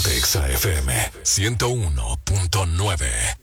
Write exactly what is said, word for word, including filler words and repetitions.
Ponte Exa F M ciento uno punto nueve.